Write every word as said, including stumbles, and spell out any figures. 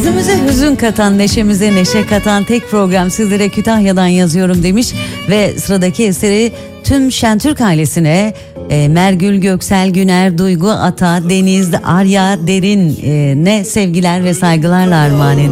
Hüznümüze hüzün katan, neşemize neşe katan tek program sizlere Kütahya'dan yazıyorum demiş. Ve sıradaki eseri tüm Şentürk ailesine, e, Mergül, Göksel, Güner, Duygu, Ata, Deniz, Arya, Derin e, ne sevgiler ve saygılarla armağan ediyorum.